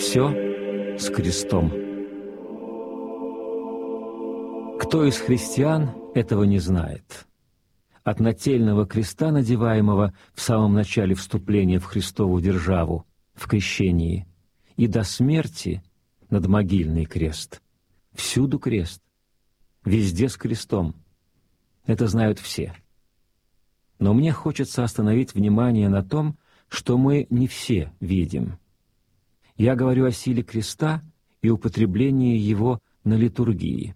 Все с крестом. Кто из христиан этого не знает? От нательного креста, надеваемого в самом начале вступления в Христову державу, в крещении, и до смерти надмогильный крест. Всюду крест, везде с крестом. Это знают все. Но мне хочется остановить внимание на том, что мы не все видим. Я говорю о силе креста и употреблении его на литургии.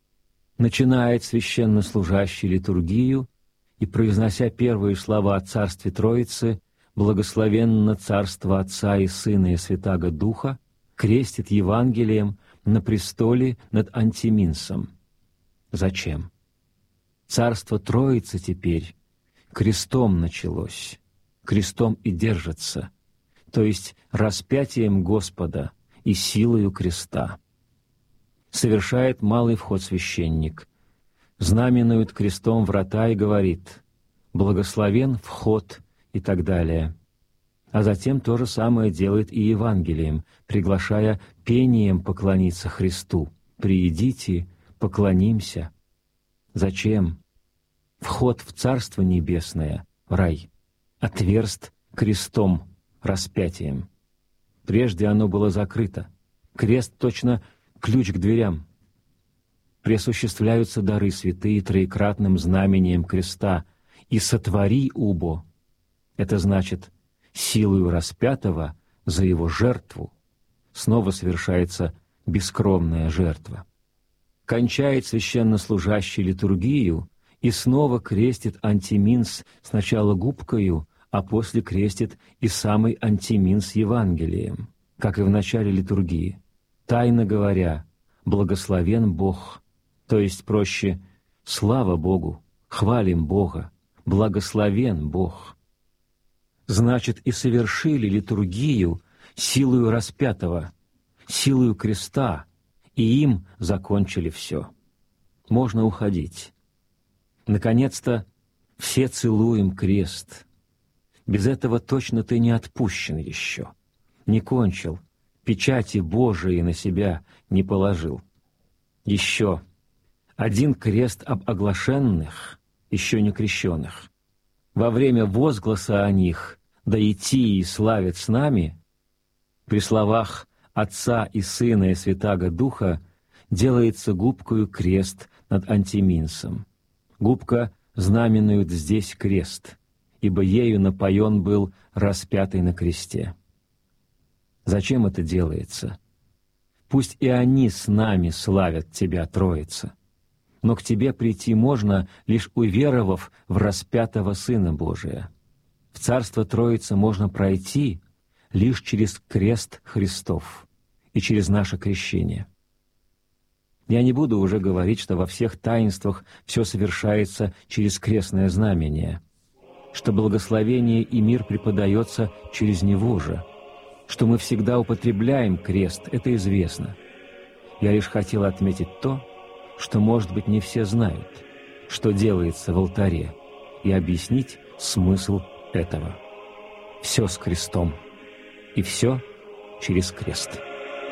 Начинает священнослужащий литургию и, произнося первые слова о Царстве Троицы, «Благословенно Царство Отца и Сына и Святаго Духа», крестит Евангелием на престоле над Антиминсом. Зачем? Царство Троицы теперь крестом началось, крестом и держится, то есть распятием Господа и силою креста. Совершает малый вход священник, знаменует крестом врата и говорит «Благословен вход» и так далее. А затем то же самое делает и Евангелием, приглашая пением поклониться Христу. «Приидите, поклонимся». Зачем? Вход в Царство Небесное, в рай, отверст крестом, распятием. Прежде оно было закрыто. Крест точно ключ к дверям. Пресуществляются дары святые троекратным знамением креста. «И сотвори убо» — это значит, силою распятого за его жертву снова совершается бескромная жертва. Кончает священнослужащий литургию и снова крестит Антиминс сначала губкою, а после крестит и самый Антиминс Евангелием, как и в начале литургии, тайно говоря «Благословен Бог», то есть проще «Слава Богу», «Хвалим Бога», «Благословен Бог». Значит, и совершили литургию силою распятого, силою креста, и им закончили все. Можно уходить. Наконец-то все целуем крест. Без этого точно ты не отпущен еще, не кончил, печати Божией на себя не положил. Еще один крест об оглашенных, еще не крещенных. Во время возгласа о них «Да идти и славят с нами» при словах Отца и Сына и Святаго Духа делается губкою крест над Антиминсом. Губка знаменует здесь крест, ибо ею напоен был распятый на кресте. Зачем это делается? Пусть и они с нами славят Тебя, Троица, но к Тебе прийти можно, лишь уверовав в распятого Сына Божия. В Царство Троицы можно пройти лишь через крест Христов и через наше крещение. Я не буду уже говорить, что во всех таинствах все совершается через крестное знамение, что благословение и мир преподается через него же, что мы всегда употребляем крест, это известно. Я лишь хотел отметить то, что, может быть, не все знают, что делается в алтаре, и объяснить смысл этого. Все с крестом, и все через крест.